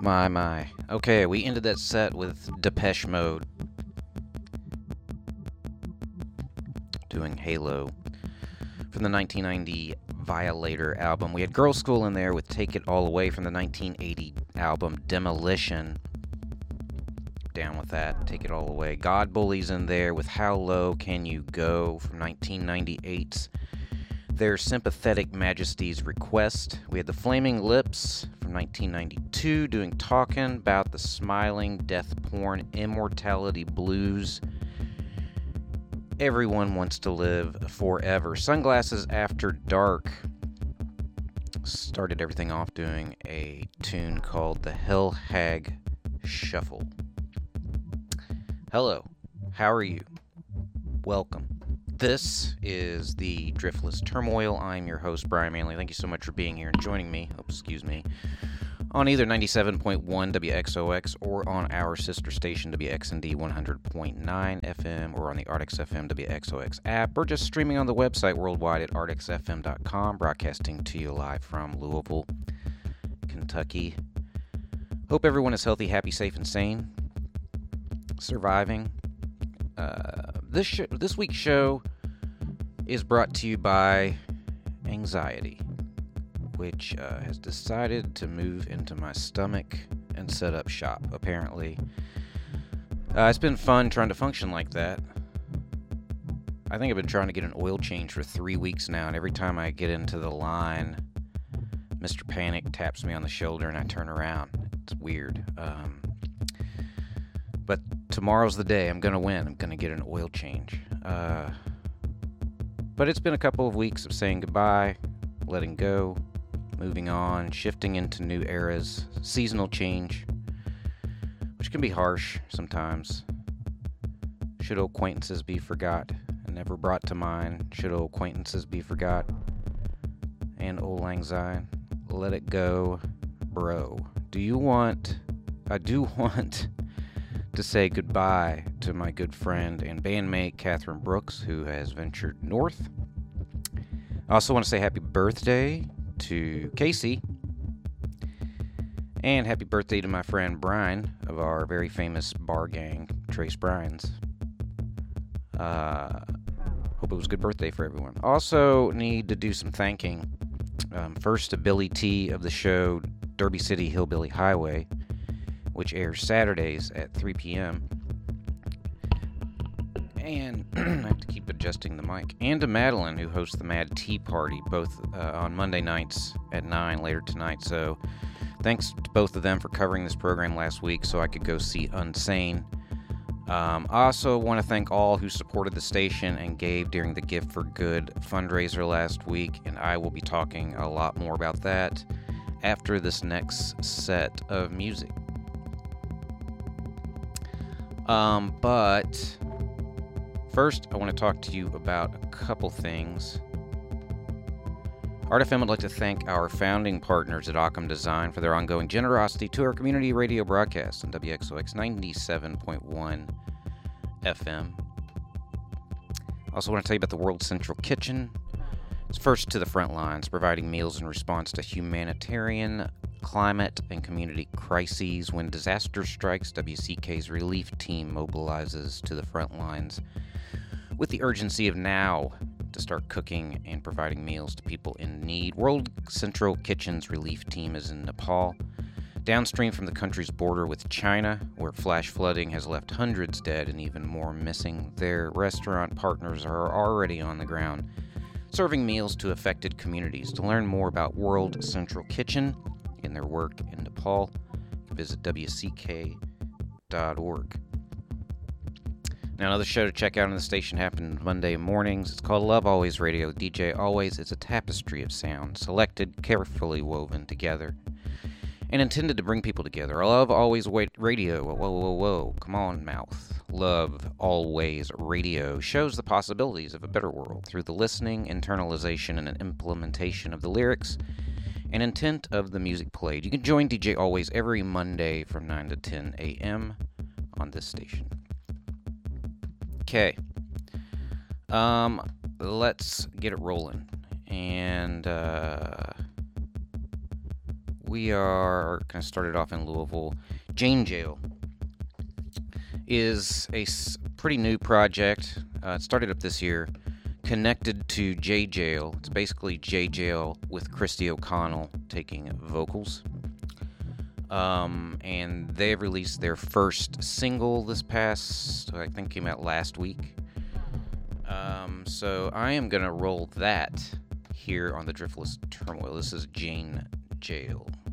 My. Okay, we ended that set with Depeche Mode doing Halo from the 1990 Violator album. We had Girls' School in there with Take It All Away from the 1980 album Demolition. Down with that, Take It All Away. God Bullies in there with How Low Can You Go from 1998's Their Sympathetic Majesty's Request. We had the Flaming Lips from 1992 doing Talkin' About the Smiling Death Porn Immortality Blues. Everyone Wants to Live Forever. Sunglasses After Dark started everything off doing a tune called the Hell Hag Shuffle. Hello, how are you? Welcome. This is the Driftless Turmoil. I'm your host, Brian Manley. Thank you so much for being here and joining me, on either 97.1 WXOX or on our sister station WXND 100.9 FM or on the Artix FM WXOX app or just streaming on the website worldwide at artixfm.com, broadcasting to you live from Louisville, Kentucky. Hope everyone is healthy, happy, safe, and sane. Surviving. This week's show is brought to you by anxiety, which has decided to move into my stomach and set up shop, apparently. It's been fun trying to function like that. I think I've been trying to get an oil change for 3 weeks now, and every time I get into the line, Mr. Panic taps me on the shoulder and I turn around. It's weird. But tomorrow's the day. I'm going to win. I'm going to get an oil change. But it's been a couple of weeks of saying goodbye, letting go, moving on, shifting into new eras, seasonal change, which can be harsh sometimes. Should old acquaintances be forgot and never brought to mind? Should old acquaintances be forgot? And old lang syne, let it go, bro. I do want to say goodbye to my good friend and bandmate Catherine Brooks, who has ventured north. I also want to say happy birthday to Casey, and happy birthday to my friend Brian of our very famous bar gang, Trace Bryans. Hope it was a good birthday for everyone. Also need to do some thanking. First to Billy T of the show Derby City Hillbilly Highway, which airs Saturdays at 3 p.m. And I have to keep adjusting the mic. And to Madeline, who hosts the Mad Tea Party, both on Monday nights at 9 later tonight. So thanks to both of them for covering this program last week so I could go see Unsane. I also want to thank all who supported the station and gave during the Gift for Good fundraiser last week. And I will be talking a lot more about that after this next set of music. But first, I want to talk to you about a couple things. Art FM would like to thank our founding partners at Occam Design for their ongoing generosity to our community radio broadcast on WXOX 97.1 FM. I also want to tell you about the World Central Kitchen. It's first to the front lines, providing meals in response to humanitarian, climate, and community crises. When disaster strikes, WCK's relief team mobilizes to the front lines with the urgency of now to start cooking and providing meals to people in need. World Central Kitchen's relief team is in Nepal, downstream from the country's border with China, where flash flooding has left hundreds dead and even more missing. Their restaurant partners are already on the ground, serving meals to affected communities. To learn more about World Central Kitchen and their work in Nepal, you can visit WCK.org. Now, another show to check out on the station happens Monday mornings. It's called Love Always Radio. DJ Always. It's a tapestry of sound, selected, carefully woven together, and intended to bring people together. Love Always Radio. Whoa. Come on, mouth. Love Always Radio shows the possibilities of a better world through the listening, internalization, and implementation of the lyrics and intent of the music played. You can join DJ Always every Monday from 9 to 10 a.m. on this station. Okay. Let's get it rolling. And we are kind of started off in Louisville. Jane Jail is a pretty new project. It started up this year, connected to J Jail. It's basically J Jail with Christy O'Connell taking vocals. And they've released their first single I think came out last week. So I am going to roll that here on the Driftless Turmoil. This is Jane Jail.